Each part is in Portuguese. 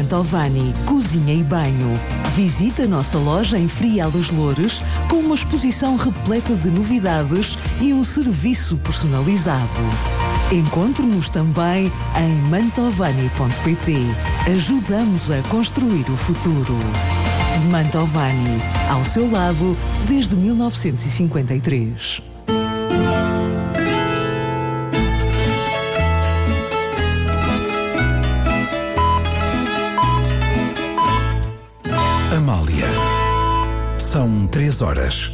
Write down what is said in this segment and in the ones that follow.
Mantovani Cozinha e Banho. Visite a nossa loja em Frial dos Loures com uma exposição repleta de novidades e um serviço personalizado. Encontre-nos também em mantovani.pt. Ajudamos a construir o futuro. Mantovani, ao seu lado desde 1953. Amália. São 3 horas.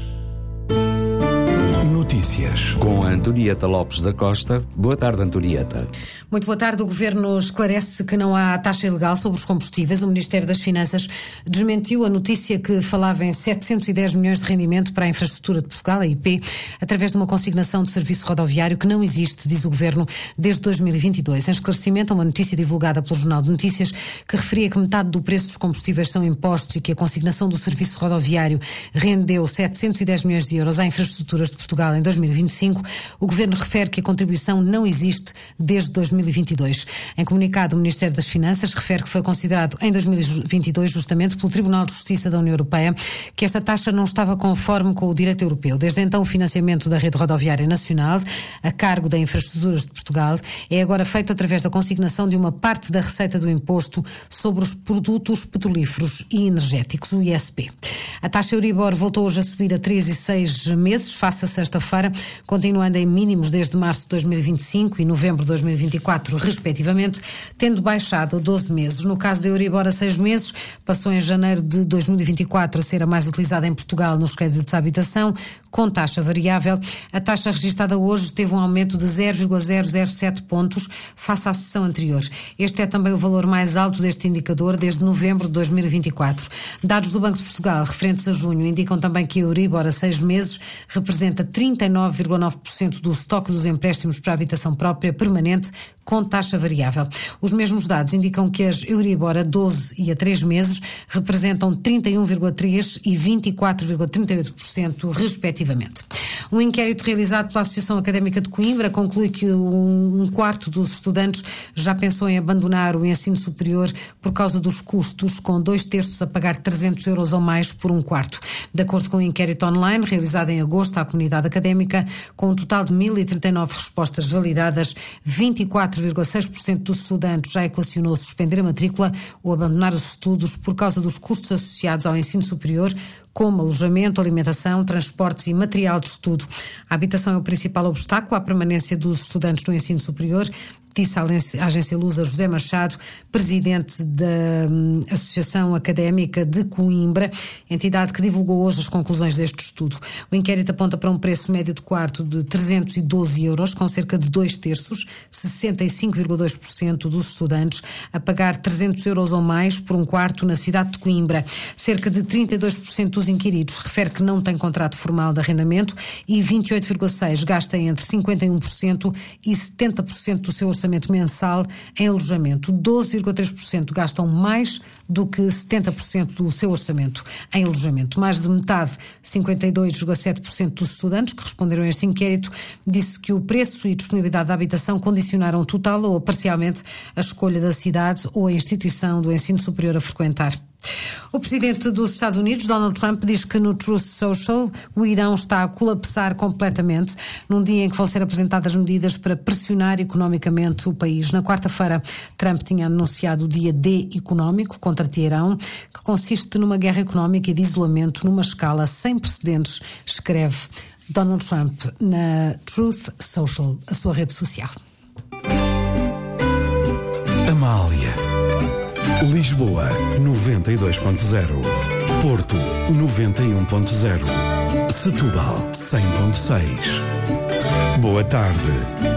Notícias. Com a Antonieta Lopes da Costa. Boa tarde, Antonieta. Muito boa tarde. O Governo esclarece que não há taxa ilegal sobre os combustíveis. O Ministério das Finanças desmentiu a notícia que falava em 710 milhões de rendimento para a infraestrutura de Portugal, a IP, através de uma consignação de serviço rodoviário que não existe, diz o Governo, desde 2022. Em esclarecimento a uma notícia divulgada pelo Jornal de Notícias que referia que metade do preço dos combustíveis são impostos e que a consignação do serviço rodoviário rendeu 710 milhões de euros à infraestruturas de Portugal em 2025, o Governo refere que a contribuição não existe desde 2022. Em comunicado, o Ministério das Finanças refere que foi considerado em 2022, justamente pelo Tribunal de Justiça da União Europeia, que esta taxa não estava conforme com o direito europeu. Desde então, o financiamento da rede rodoviária nacional, a cargo da Infraestruturas de Portugal, é agora feito através da consignação de uma parte da receita do imposto sobre os produtos petrolíferos e energéticos, o ISP. A taxa Euribor voltou hoje a subir a 3 e 6 meses, face a sexta-feira, continuando em mínimos desde março de 2025 e novembro de 2024, respectivamente, tendo baixado a 12 meses. No caso da Euribor a 6 meses, passou em janeiro de 2024 a ser a mais utilizada em Portugal nos créditos de habitação, com taxa variável. A taxa registada hoje teve um aumento de 0,007 pontos face à sessão anterior. Este é também o valor mais alto deste indicador desde novembro de 2024. Dados do Banco de Portugal referentes a junho indicam também que a Euribor a 6 meses representa 39,9% do estoque dos empréstimos para a habitação própria permanente com taxa variável. Os mesmos dados indicam que as Euribor a 12 e a 3 meses representam 31,3% e 24,38%, respectivamente. Um inquérito realizado pela Associação Académica de Coimbra conclui que um quarto dos estudantes já pensou em abandonar o ensino superior por causa dos custos, com 2/3 a pagar 300 euros ou mais por um quarto. De acordo com o inquérito online realizado em agosto à comunidade académica, com um total de 1.039 respostas validadas, 24,6% dos estudantes já equacionou suspender a matrícula ou abandonar os estudos por causa dos custos associados ao ensino superior, como alojamento, alimentação, transportes e material de estudo. A habitação é o principal obstáculo à permanência dos estudantes no ensino superior, disse a agência Lusa José Machado, presidente da Associação Académica de Coimbra, entidade que divulgou hoje as conclusões deste estudo. O inquérito aponta para um preço médio de quarto de 312 euros, com cerca de 2/3, 65,2% dos estudantes, a pagar 300 euros ou mais por um quarto na cidade de Coimbra. Cerca de 32% dos inquiridos refere que não tem contrato formal de arrendamento e 28,6% gasta entre 51% e 70% do seu orçamento mensal em alojamento. 12,3% gastam mais do que 70% do seu orçamento em alojamento. Mais de metade, 52,7% dos estudantes que responderam a este inquérito, disse que o preço e disponibilidade da habitação condicionaram total ou parcialmente a escolha da cidade ou a instituição do ensino superior a frequentar. O presidente dos Estados Unidos, Donald Trump, diz que no Truth Social o Irão está a colapsar completamente num dia em que vão ser apresentadas medidas para pressionar economicamente o país. Na quarta-feira, Trump tinha anunciado o dia D económico contra Teherão, que consiste numa guerra económica e de isolamento numa escala sem precedentes, escreve Donald Trump na Truth Social, a sua rede social. Amália. Lisboa 92.0, Porto 91.0, Setúbal 100.6. Boa tarde.